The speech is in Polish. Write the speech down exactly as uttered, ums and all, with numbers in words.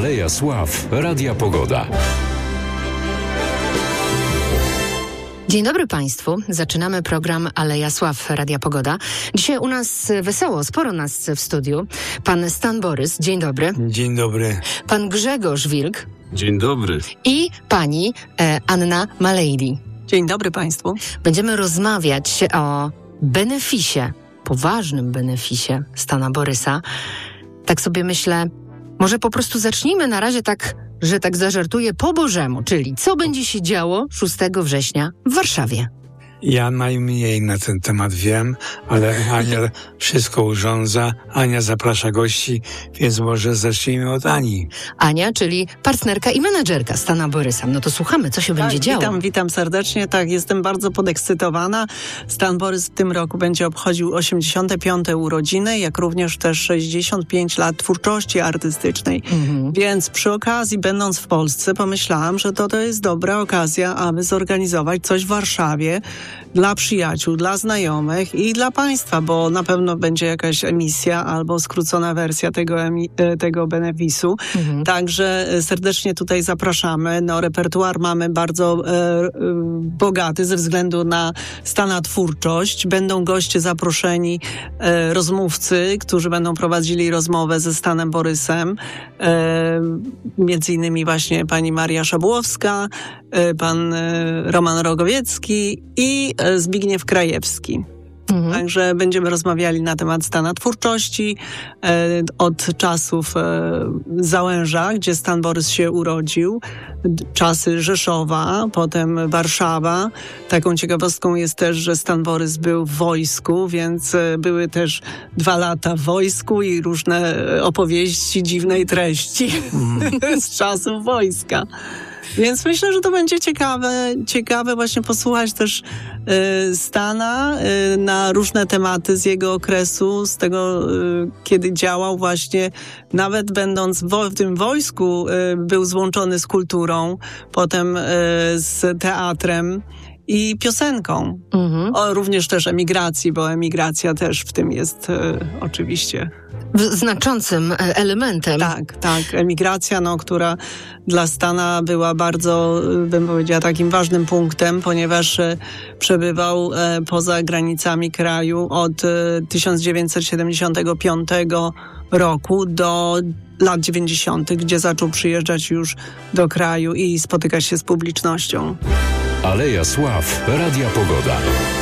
Aleja Sław Radia Pogoda. Dzień dobry Państwu. Zaczynamy program Aleja Sław Radia Pogoda. Dzisiaj u nas wesoło, sporo nas w studiu. Pan Stan Borys, dzień dobry. Dzień dobry. Pan Grzegorz Wilk. Dzień dobry. I pani e, Anna Malejli. Dzień dobry Państwu. Będziemy rozmawiać o beneficie, poważnym beneficie Stana Borysa. Tak sobie myślę, może po prostu zacznijmy na razie tak, że tak zażartuję po Bożemu, czyli co będzie się działo szóstego września w Warszawie. Ja najmniej na ten temat wiem, ale Ania wszystko urządza, Ania zaprasza gości, więc może zacznijmy od Ani. Ania, czyli partnerka i menadżerka Stana Borysa. No to słuchamy, co się tak, będzie działo. Witam, witam serdecznie. Tak, jestem bardzo podekscytowana. Stan Borys w tym roku będzie obchodził osiemdziesiąte piąte urodziny, jak również też sześćdziesiąt pięć lat twórczości artystycznej. Mhm. Więc przy okazji, będąc w Polsce, pomyślałam, że to, to jest dobra okazja, aby zorganizować coś w Warszawie dla przyjaciół, dla znajomych i dla państwa, bo na pewno będzie jakaś emisja albo skrócona wersja tego, emi- tego benefisu. Mhm. Także serdecznie tutaj zapraszamy. No, repertuar mamy bardzo e, bogaty ze względu na Stana twórczość. Będą goście zaproszeni, e, rozmówcy, którzy będą prowadzili rozmowę ze Stanem Borysem. E, między innymi właśnie pani Maria Szabłowska, e, pan e, Roman Rogowiecki i Zbigniew Krajewski. Mhm. Także będziemy rozmawiali na temat Stana twórczości e, od czasów e, Załęża, gdzie Stan Borys się urodził, czasy Rzeszowa, potem Warszawa. Taką ciekawostką jest też, że Stan Borys był w wojsku, więc e, były też dwa lata w wojsku i różne opowieści dziwnej treści mhm. z czasów wojska. Więc myślę, że to będzie ciekawe, ciekawe właśnie posłuchać też y, Stana y, na różne tematy z jego okresu, z tego, y, kiedy działał właśnie, nawet będąc wo- w tym wojsku, y, był złączony z kulturą, potem y, z teatrem i piosenką. Mhm. O, również też emigracji, bo emigracja też w tym jest y, oczywiście znaczącym elementem. Tak, tak. Emigracja, no, która dla Stana była bardzo, bym powiedziała, takim ważnym punktem, ponieważ e, przebywał e, poza granicami kraju od e, tysiąc dziewięćset siedemdziesiątego piątego roku do lat dziewięćdziesiątych, gdzie zaczął przyjeżdżać już do kraju i spotykać się z publicznością. Aleja Sław Radia Pogoda.